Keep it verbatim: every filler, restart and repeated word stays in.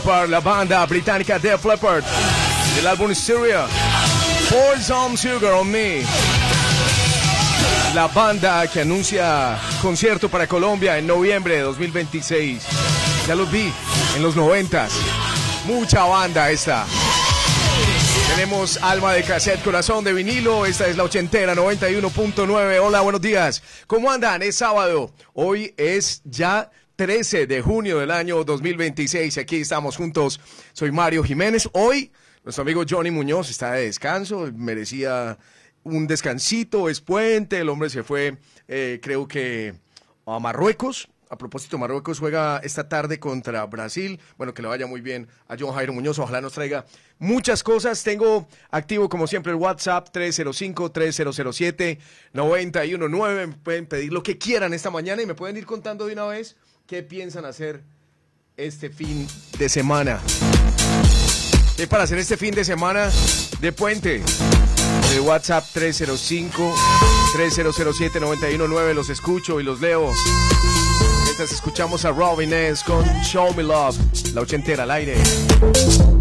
Leppard, la banda británica Def Leppard, del álbum Syria, Pour Some Sugar on Me. La banda que anuncia concierto para Colombia en noviembre de dos mil veintiséis. Ya los vi en los noventas. Mucha banda esta. Tenemos Alma de Cassette, Corazón de Vinilo. Esta es la ochentera noventa y uno punto nueve. Hola, buenos días. ¿Cómo andan? Es sábado. Hoy es ya trece de junio del año dos mil veintiséis. Aquí estamos juntos. Soy Mario Jiménez. Hoy nuestro amigo Johnny Muñoz está de descanso. Merecía un descansito. Es puente. El hombre se fue, eh, creo que a Marruecos. A propósito, Marruecos juega esta tarde contra Brasil. Bueno, que le vaya muy bien a John Jairo Muñoz. Ojalá nos traiga muchas cosas. Tengo activo, como siempre, el WhatsApp tres cero cinco, tres cero cero siete, nueve uno nueve. Me pueden pedir lo que quieran esta mañana y me pueden ir contando de una vez qué piensan hacer este fin de semana. ¿Qué para hacer este fin de semana de puente? El WhatsApp tres cero cinco, tres cero cero siete, nueve uno nueve. Los escucho y los leo. Mientras escuchamos a Robin S. con Show Me Love, la ochentera al aire.